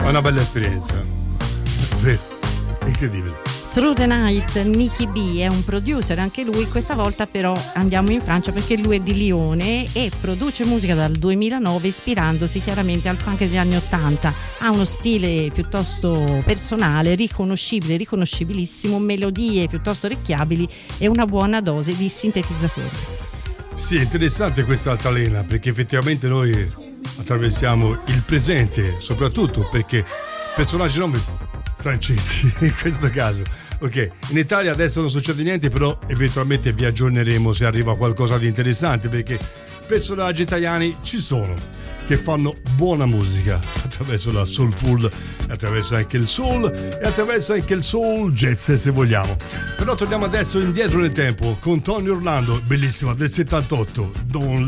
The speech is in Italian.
una bella esperienza. Incredibile. Through the Night, Nicky B è un producer anche lui, questa volta però andiamo in Francia perché lui è di Lione e produce musica dal 2009 ispirandosi chiaramente al funk degli anni 80. Ha uno stile piuttosto personale, riconoscibilissimo, melodie piuttosto orecchiabili e una buona dose di sintetizzatori. Sì, è interessante questa altalena perché effettivamente noi attraversiamo il presente, soprattutto perché personaggi non francesi in questo caso. Ok, in Italia adesso non succede niente, però eventualmente vi aggiorneremo se arriva qualcosa di interessante, perché personaggi italiani ci sono che fanno buona musica attraverso la soulful, attraverso anche il soul e attraverso anche il soul jazz se vogliamo. Però torniamo adesso indietro nel tempo con Tony Orlando, bellissima, del 78, Don't